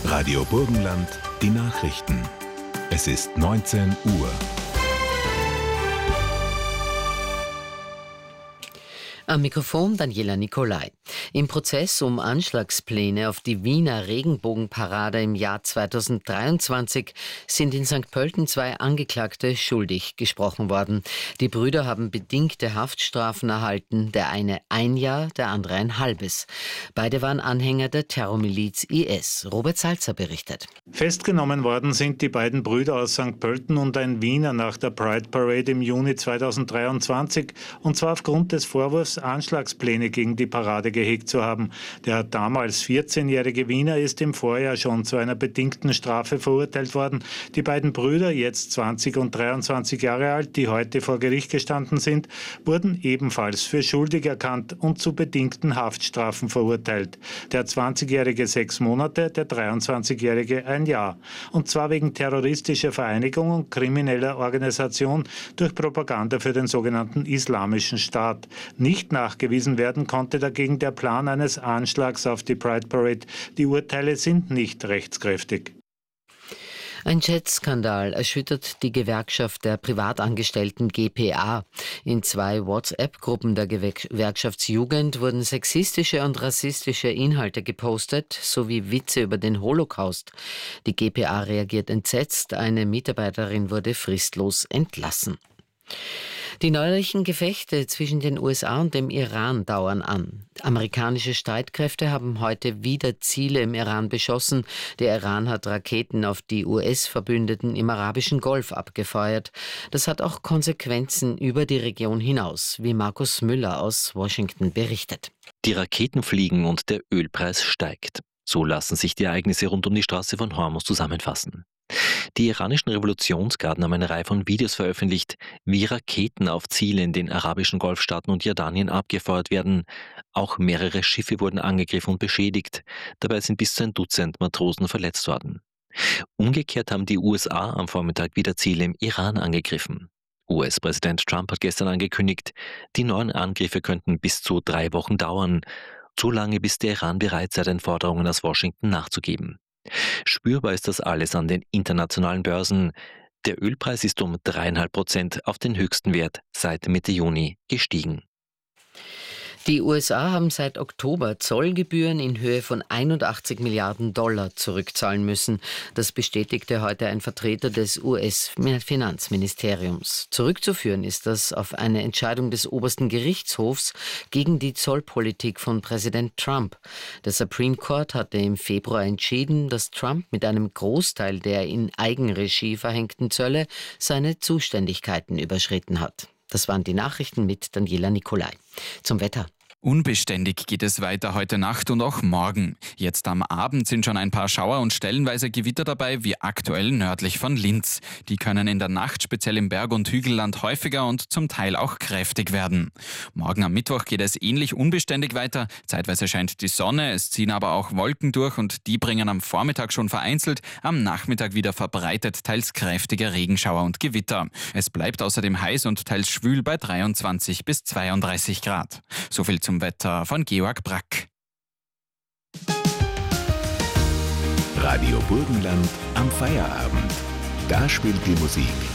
Radio Burgenland, die Nachrichten. Es ist 19 Uhr. Am Mikrofon Daniela Nicolai. Im Prozess um Anschlagspläne auf die Wiener Regenbogenparade im Jahr 2023 sind in St. Pölten 2 Angeklagte schuldig gesprochen worden. Die Brüder haben bedingte Haftstrafen erhalten, der eine 1 Jahr, der andere ein halbes. Beide waren Anhänger der Terrormiliz IS. Robert Salzer berichtet. Festgenommen worden sind die beiden Brüder aus St. Pölten und ein Wiener nach der Pride Parade im Juni 2023, und zwar aufgrund des Vorwurfs, Anschlagspläne gegen die Parade gehegt zu haben. Der damals 14-jährige Wiener ist im Vorjahr schon zu einer bedingten Strafe verurteilt worden. Die beiden Brüder, jetzt 20 und 23 Jahre alt, die heute vor Gericht gestanden sind, wurden ebenfalls für schuldig erkannt und zu bedingten Haftstrafen verurteilt. Der 20-jährige 6 Monate, der 23-jährige 1 Jahr. Und zwar wegen terroristischer Vereinigung und krimineller Organisation durch Propaganda für den sogenannten Islamischen Staat. Nicht nachgewiesen werden konnte dagegen der Plan eines Anschlags auf die Pride Parade. Die Urteile sind nicht rechtskräftig. Ein Chat-Skandal erschüttert die Gewerkschaft der Privatangestellten GPA. In 2 WhatsApp-Gruppen der Gewerkschaftsjugend wurden sexistische und rassistische Inhalte gepostet, sowie Witze über den Holocaust. Die GPA reagiert entsetzt. Eine Mitarbeiterin wurde fristlos entlassen. Die neuerlichen Gefechte zwischen den USA und dem Iran dauern an. Amerikanische Streitkräfte haben heute wieder Ziele im Iran beschossen. Der Iran hat Raketen auf die US-Verbündeten im arabischen Golf abgefeuert. Das hat auch Konsequenzen über die Region hinaus, wie Markus Müller aus Washington berichtet. Die Raketen fliegen und der Ölpreis steigt. So lassen sich die Ereignisse rund um die Straße von Hormuz zusammenfassen. Die iranischen Revolutionsgarden haben eine Reihe von Videos veröffentlicht, wie Raketen auf Ziele in den arabischen Golfstaaten und Jordanien abgefeuert werden. Auch mehrere Schiffe wurden angegriffen und beschädigt. Dabei sind bis zu ein Dutzend Matrosen verletzt worden. Umgekehrt haben die USA am Vormittag wieder Ziele im Iran angegriffen. US-Präsident Trump hat gestern angekündigt, die neuen Angriffe könnten bis zu 3 Wochen dauern. So lange, bis der Iran bereit sei, den Forderungen aus Washington nachzugeben. Spürbar ist das alles an den internationalen Börsen. Der Ölpreis ist um 3,5% auf den höchsten Wert seit Mitte Juni gestiegen. Die USA haben seit Oktober Zollgebühren in Höhe von 81 Milliarden Dollar zurückzahlen müssen. Das bestätigte heute ein Vertreter des US-Finanzministeriums. Zurückzuführen ist das auf eine Entscheidung des obersten Gerichtshofs gegen die Zollpolitik von Präsident Trump. Der Supreme Court hatte im Februar entschieden, dass Trump mit einem Großteil der in Eigenregie verhängten Zölle seine Zuständigkeiten überschritten hat. Das waren die Nachrichten mit Daniela Nicolai. Zum Wetter. Unbeständig geht es weiter heute Nacht und auch morgen. Jetzt am Abend sind schon ein paar Schauer und stellenweise Gewitter dabei, wie aktuell nördlich von Linz. Die können in der Nacht speziell im Berg- und Hügelland häufiger und zum Teil auch kräftig werden. Morgen am Mittwoch geht es ähnlich unbeständig weiter. Zeitweise scheint die Sonne, es ziehen aber auch Wolken durch und die bringen am Vormittag schon vereinzelt, am Nachmittag wieder verbreitet teils kräftige Regenschauer und Gewitter. Es bleibt außerdem heiß und teils schwül bei 23 bis 32 Grad. So viel zum Wetter von Georg Brack. Radio Burgenland am Feierabend. Da spielt die Musik